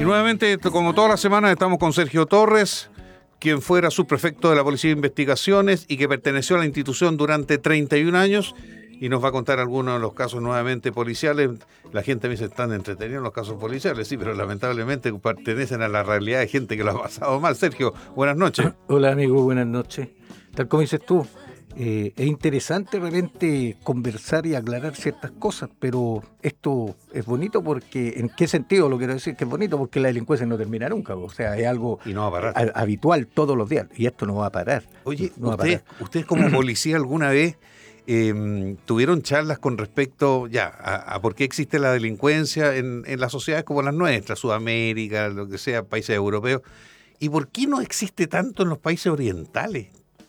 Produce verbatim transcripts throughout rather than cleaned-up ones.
Y nuevamente, como todas las semanas, estamos con Sergio Torres, quien fuera subprefecto de la Policía de Investigaciones y que perteneció a la institución durante treinta y un años, y nos va a contar algunos de los casos nuevamente policiales. La gente me dice, están entretenidos los casos policiales, sí, pero lamentablemente pertenecen a la realidad de gente que lo ha pasado mal. Sergio, buenas noches. Hola amigo, buenas noches. Tal como dices tú, eh, es interesante realmente conversar y aclarar ciertas cosas, pero esto es bonito porque, ¿en qué sentido lo quiero decir? Que es bonito porque la delincuencia no termina nunca, o sea, es algo y no va a parar. a, habitual todos los días, y esto no va a parar. Oye, no usted, parar. ¿ustedes como policía alguna vez eh, tuvieron charlas con respecto ya a, a por qué existe la delincuencia en, en las sociedades como las nuestras, Sudamérica, lo que sea, países europeos? ¿Y por qué no existe tanto en los países orientales?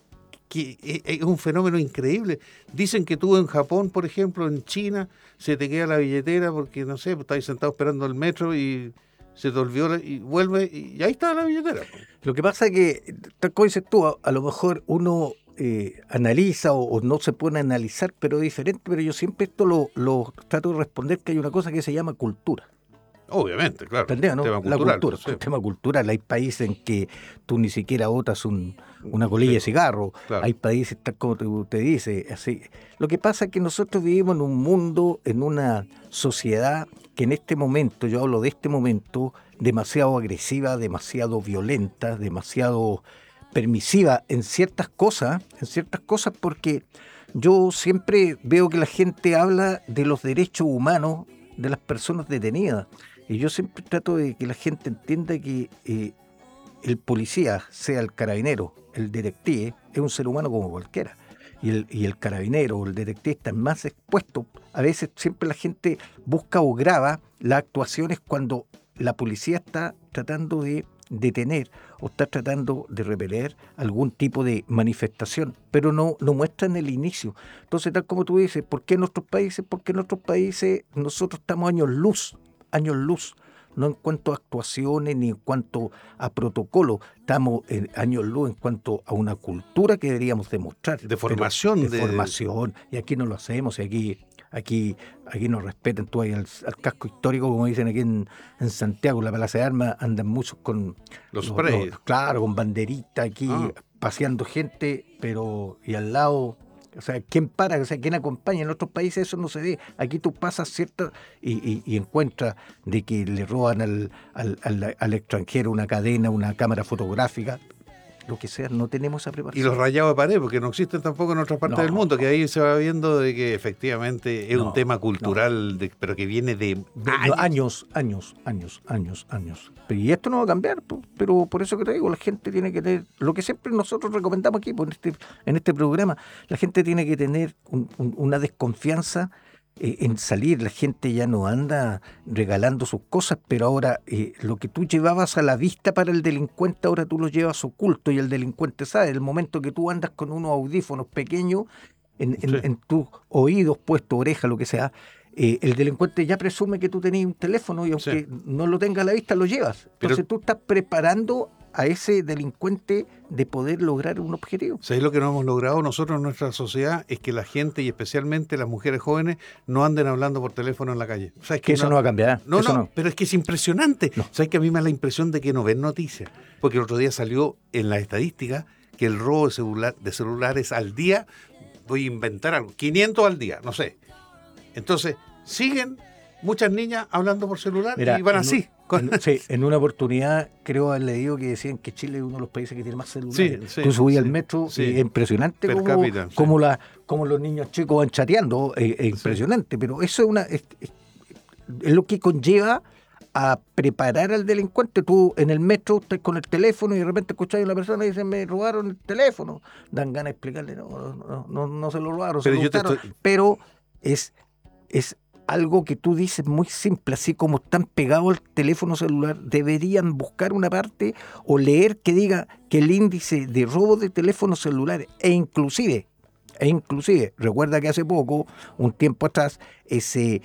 Que es un fenómeno increíble. Dicen que tú en Japón, por ejemplo, en China, se te queda la billetera porque, no sé, estás sentado esperando el metro y se te olvidó y vuelve y ahí está la billetera. Lo que pasa es que, tal como dices tú, a, a lo mejor uno eh, analiza o, o no se pone a analizar, pero es diferente, pero yo siempre esto lo, lo trato de responder que hay una cosa que se llama cultura. Obviamente, claro. ¿Entendés, no? Tema La cultural, cultura, sí. El tema cultural. Hay países en que tú ni siquiera botas un, una colilla sí, de cigarro. Claro. Hay países, tal como te, te dice, así. Lo que pasa es que nosotros vivimos en un mundo, en una sociedad que en este momento, yo hablo de este momento, demasiado agresiva, demasiado violenta, demasiado permisiva en ciertas cosas, en ciertas cosas porque yo siempre veo que la gente habla de los derechos humanos de las personas detenidas. Y yo siempre trato de que la gente entienda que eh, el policía, sea el carabinero, el detective, es un ser humano como cualquiera. Y el, y el carabinero o el detective están más expuestos. A veces siempre la gente busca o graba las actuaciones cuando la policía está tratando de detener o está tratando de repeler algún tipo de manifestación, pero no, no muestran el inicio. Entonces, tal como tú dices, ¿por qué en nuestros países? Porque en nuestros países nosotros estamos años luz, años luz, no en cuanto a actuaciones ni en cuanto a protocolo, estamos en años luz en cuanto a una cultura que deberíamos demostrar. De formación. De, de formación, y aquí no lo hacemos, y aquí... Aquí, aquí nos respetan, tú hay al, al casco histórico, como dicen aquí en, en Santiago, la Plaza de Armas, andan muchos con los sprays. Los, claro, con banderita aquí, ah. paseando gente, pero y al lado, o sea, ¿quién para? O sea, ¿quién acompaña? En otros países eso no se ve. Aquí tú pasas cierta y, y, y encuentras de que le roban al, al, al, al extranjero una cadena, una cámara fotográfica. Lo que sea, no tenemos esa preparación. Y los rayados de pared, porque no existen tampoco en otras partes no. del mundo, que ahí se va viendo de que efectivamente es no, un tema cultural, no. de, pero que viene de años. años, años, años, años, años. Y esto no va a cambiar, pero por eso que te digo, la gente tiene que tener, lo que siempre nosotros recomendamos aquí en este, en este programa, la gente tiene que tener un, un, una desconfianza en salir. La gente ya no anda regalando sus cosas, pero ahora eh, lo que tú llevabas a la vista para el delincuente, ahora tú lo llevas oculto y el delincuente sabe. El momento que tú andas con unos audífonos pequeños en, en, sí. en tus oídos, puesto oreja, lo que sea, eh, el delincuente ya presume que tú tenías un teléfono y aunque sí. no lo tenga a la vista, lo llevas. Entonces pero... tú estás preparando a ese delincuente de poder lograr un objetivo. ¿Sabes lo que no hemos logrado nosotros en nuestra sociedad? Es que la gente, y especialmente las mujeres jóvenes, no anden hablando por teléfono en la calle. O sea, es que, que eso no, no va a cambiar. No, eso no, no, pero es que es impresionante. No. ¿Sabes que a mí me da la impresión de que no ven noticias? Porque el otro día salió en la estadística que el robo de, celular, de celulares al día, voy a inventar algo, quinientos al día, no sé. Entonces, siguen muchas niñas hablando por celular. Mira, y van así. En, sí, en una oportunidad creo haber leído que decían que Chile es uno de los países que tiene más celulares. Sí, sí, Tú subías sí, al metro sí. y es impresionante per cómo, cápita, sí. cómo, la, cómo los niños chicos van chateando, es, es impresionante, sí. pero eso es, una, es, es, es lo que conlleva a preparar al delincuente. Tú en el metro estás con el teléfono y de repente escuchas a una persona y dicen me robaron el teléfono. Dan ganas de explicarle, no, no, no, no se lo robaron, pero, se lo gustaron, estoy... pero es... es algo que tú dices muy simple, así como están pegados al teléfono celular, deberían buscar una parte o leer que diga que el índice de robo de teléfonos celulares e inclusive, e inclusive, recuerda que hace poco, un tiempo atrás, ese,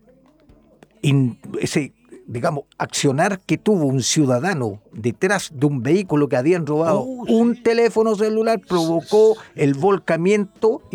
in, ese digamos, accionar que tuvo un ciudadano detrás de un vehículo que habían robado oh, un sí. teléfono celular provocó el volcamiento